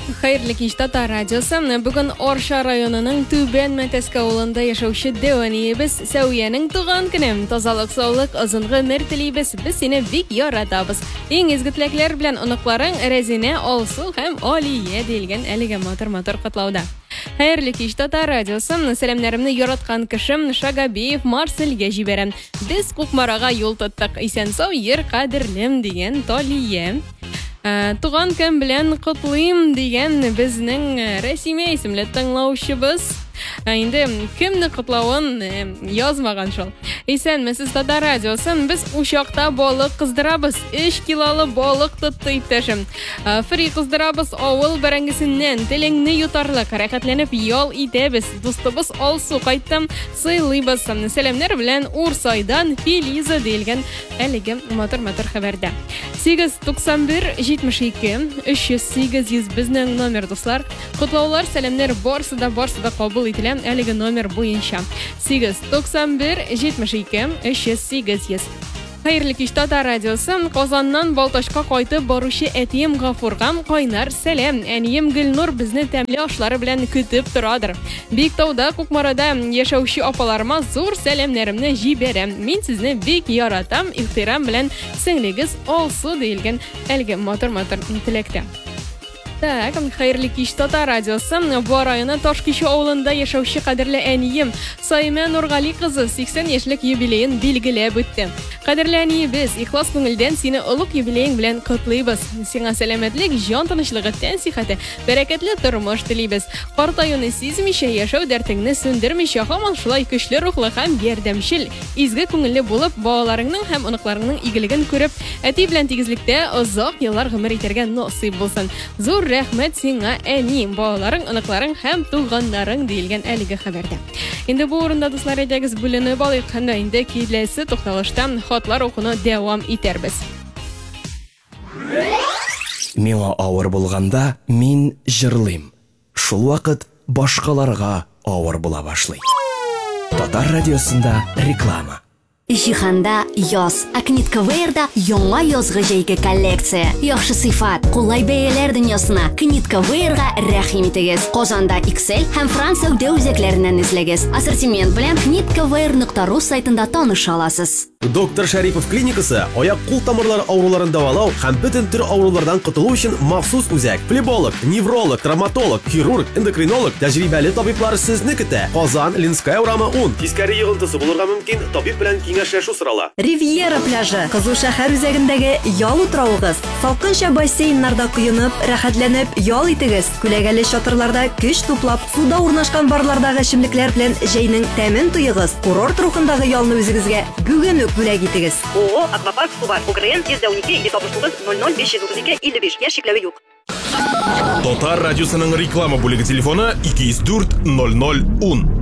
Hayırlı kеш Татар радиосы. Бүгін Орша районының Түбен Мәтеске ауылында яшаучы Деуанибіз Сәуияның туған күнем. Тазалық, саулық, ұзын ғұмыр тілейбіз. Біз сені бик яратабыз. Ең изгі тілеклер белән оныкларың Рәзинә, Алсу һәм Алия делгән әлеге матур котлауда. Hayırlı kеш Татар радиосы. Сәламнәремне яраткан кешем Шагабиев Марселгә җибәрәм. Без Кукмарага юл тоттык. Исән-сау ер кадерлем дигән Талия. Туган көн белән котлыйм дигән безнең Рәсимә исемле тыңлаучыбыз. Инде кемне котлавын язмаган шул. Исәнмесез Татар радиосы. Без учакта балык кыздырабыз. 3 килолы балык тотты иптәшем. Фри кыздырабыз авыл бәрәңгесеннән. Телеңне йотарлык рәхәтләнеп ял итәбез. Дустыбыз Алсу кайттым. Сыйлыйбыз. Сәламнәр белән Урсайдан Филиза дигән әлеге матур хәбәрдә. 891 72 308 безнең номер дуслар. Котлаулар, сәламнәр барсы да кабул ителә әлеге номер буенча. 891 72 308. Hayırlı kеш Татар радиосы. Казаннан Балташка кайтып баручы әтием Гафурга кайнар сәлам. Әнием Гөлнур безне тәмле ашлары белән көтеп торадыр. Биктауда, Кукмарада яшәүче апаларыма зур сәламнәремне җибәрәм. Мин сезне бик яратам. Ихтирам белән сеңлегез Алсу дигән әлеге матур теләктә. Так, hayırlı kеш Татар радиосы. Бу районның Ташкише авылында яшәүче кадерле әнием Саймә Нургали кызы 80 яшьлек юбилеен билгеләп үтте. Кадерле әниебез, ихлас күңелдән сине олуг юбилеең белән котлыйбыз. Сиңа сәламәтлек, җан тынычлыгы, тән сихәте, бәрәкәтле тормыш телибез. Картаюны сизмичә, яшәү дәртеңне сүндермичә, һаман шулай көчле рухлы һәм ярдәмчел, изге күңелле булып, балаларыңның һәм оныкларыңның игелеген күреп, әти белән тигезлектә озак еллар гомер итәргә насыйп булсын. Зур рәхмәт сиңа, әни, балаларың, оныкларың һәм туганнарың диелгән әлеге хәбәрдә. Инде бу урында дуслар әйтәгез бүленеп алыйк, һәм инде киләсе тукталышта хатлар укуны дәвам итәрбез. Миңа авыр булганда мин җырлыйм. Шул вакыт башкаларга авыр була башлый. Татар радиосында реклама. Җиһанда яз. Акнитка Вейрда яңа язгы җәйге коллекция. Яхшы сыйфат, кулай бәяләр дөньясына Книтка Вейрга рәхим итегез. Казанда XL һәм Франция үзәкләреннән эзләгез. Ассортимент белән knitkaweir.ru сайтында таныша аласыз. Доктор Шәрипов клиникасы аяк-кул тамырлары авыруларын давалау һәм бөтен төр авырулардан котылу өчен махсус үзәк. Флеболог, невролог, травматолог, хирург, эндокринолог тәҗрибәле табиблар сезне көтә. Казан, Ленская урамы 10. Тискәре йогынтысы булырга мөмкин. Табиб белән киңәшләшү сорала. Ривьера пляжы. Кызыл шәһәр үзәгендәге ял утравыгыз. Салкынча бассейннарда коенып, рәхәтләнеп ял итегез. Күләгәле чатырларда көч туплап, суда урнашкан барлардагы эчемлекләр белән җәйнең тәмен туегыз. Курорт рухындагы ялны үзегезгә бүген үк бүләк итегез. ООО «Аквапарк Субар». УКРН 112-269-00-532. Яшь чикләве юк. Татар радиосының реклама бүлеге телефоны 204 00 10.